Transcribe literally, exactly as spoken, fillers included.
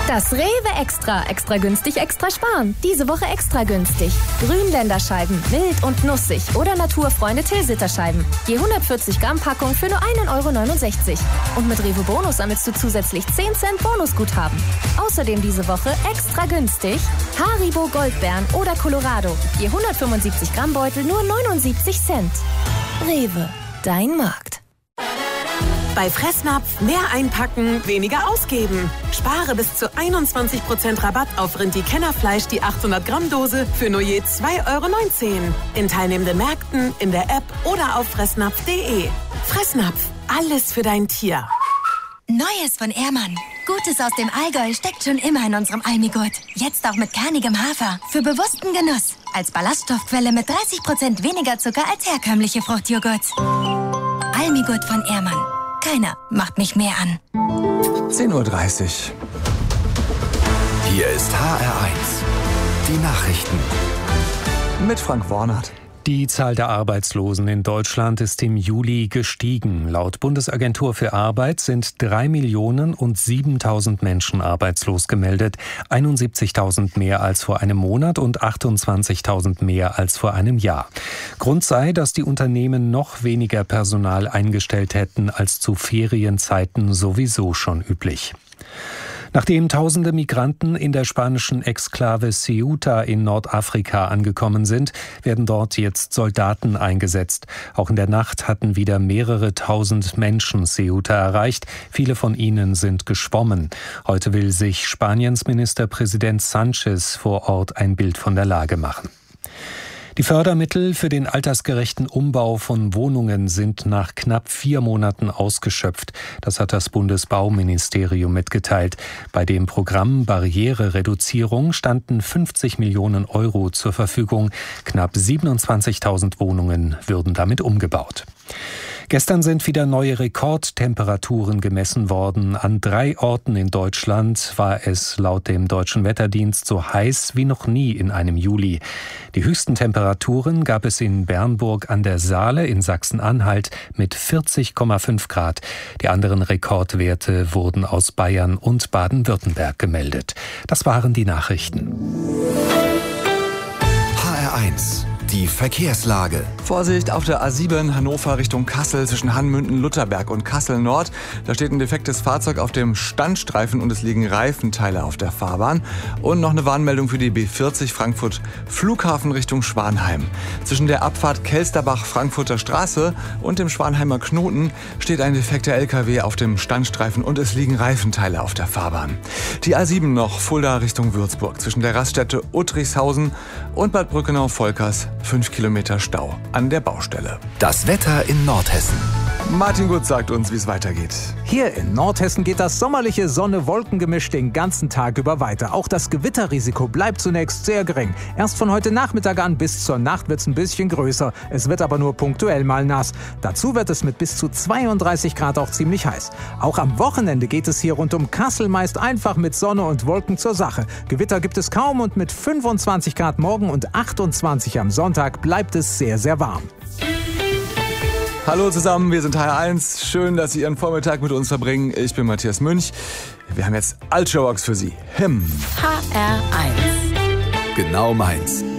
Das Rewe Extra. Extra günstig, extra sparen. Diese Woche extra günstig. Grünländerscheiben, mild und nussig oder Naturfreunde Tilsiterscheiben. Je hundertvierzig Gramm Packung für nur ein Euro neunundsechzig. Und mit Rewe Bonus sammelst du zusätzlich zehn Cent Bonusguthaben. Außerdem diese Woche extra günstig Haribo Goldbeeren oder Colorado. Je hundertfünfundsiebzig Gramm Beutel nur neunundsiebzig Cent. Rewe, dein Markt. Bei Fressnapf mehr einpacken, weniger ausgeben. Spare bis zu einundzwanzig Prozent Rabatt auf Rindi-Kennerfleisch, die achthundert Gramm Dose für nur je zwei Euro neunzehn. In teilnehmenden Märkten, in der App oder auf fressnapf punkt de. Fressnapf, alles für dein Tier. Neues von Ehrmann. Gutes aus dem Allgäu steckt schon immer in unserem Almigurt. Jetzt auch mit kernigem Hafer. Für bewussten Genuss. Als Ballaststoffquelle mit dreißig Prozent weniger Zucker als herkömmliche Fruchtjoghurts. Almigurt von Ehrmann. Keiner macht mich mehr an. zehn Uhr dreißig. Hier ist H R eins. Die Nachrichten. Mit Frank Warnert. Die Zahl der Arbeitslosen in Deutschland ist im Juli gestiegen. Laut Bundesagentur für Arbeit sind drei Millionen und siebentausend Menschen arbeitslos gemeldet. einundsiebzigtausend mehr als vor einem Monat und achtundzwanzigtausend mehr als vor einem Jahr. Grund sei, dass die Unternehmen noch weniger Personal eingestellt hätten als zu Ferienzeiten sowieso schon üblich. Nachdem tausende Migranten in der spanischen Exklave Ceuta in Nordafrika angekommen sind, werden dort jetzt Soldaten eingesetzt. Auch in der Nacht hatten wieder mehrere tausend Menschen Ceuta erreicht. Viele von ihnen sind geschwommen. Heute will sich Spaniens Ministerpräsident Sánchez vor Ort ein Bild von der Lage machen. Die Fördermittel für den altersgerechten Umbau von Wohnungen sind nach knapp vier Monaten ausgeschöpft. Das hat das Bundesbauministerium mitgeteilt. Bei dem Programm Barrierereduzierung standen fünfzig Millionen Euro zur Verfügung. Knapp siebenundzwanzigtausend Wohnungen würden damit umgebaut. Gestern sind wieder neue Rekordtemperaturen gemessen worden. An drei Orten in Deutschland war es laut dem Deutschen Wetterdienst so heiß wie noch nie in einem Juli. Die höchsten Temperaturen gab es in Bernburg an der Saale in Sachsen-Anhalt mit vierzig Komma fünf Grad. Die anderen Rekordwerte wurden aus Bayern und Baden-Württemberg gemeldet. Das waren die Nachrichten. H R eins. Die Verkehrslage. Vorsicht auf der A sieben Hannover Richtung Kassel zwischen Hanmünden, Lutherberg und Kassel Nord. Da steht ein defektes Fahrzeug auf dem Standstreifen und es liegen Reifenteile auf der Fahrbahn. Und noch eine Warnmeldung für die B vierzig Frankfurt Flughafen Richtung Schwanheim. Zwischen der Abfahrt Kelsterbach-Frankfurter Straße und dem Schwanheimer Knoten steht ein defekter L K W auf dem Standstreifen und es liegen Reifenteile auf der Fahrbahn. Die A sieben noch Fulda Richtung Würzburg zwischen der Raststätte Uttrichshausen und Bad Brückenau-Volkers. Fünf Kilometer Stau an der Baustelle. Das Wetter in Nordhessen. Martin Gut sagt uns, wie es weitergeht. Hier in Nordhessen geht das sommerliche Sonne-Wolken-Gemisch den ganzen Tag über weiter. Auch das Gewitterrisiko bleibt zunächst sehr gering. Erst von heute Nachmittag an bis zur Nacht wird es ein bisschen größer. Es wird aber nur punktuell mal nass. Dazu wird es mit bis zu zweiunddreißig Grad auch ziemlich heiß. Auch am Wochenende geht es hier rund um Kassel meist einfach mit Sonne und Wolken zur Sache. Gewitter gibt es kaum und mit fünfundzwanzig Grad morgen und achtundzwanzig am Sonntag bleibt es sehr, sehr warm. Hallo zusammen, wir sind H R eins. Schön, dass Sie Ihren Vormittag mit uns verbringen. Ich bin Matthias Münch. Wir haben jetzt Ultravox für Sie. Him. H R eins. Genau meins.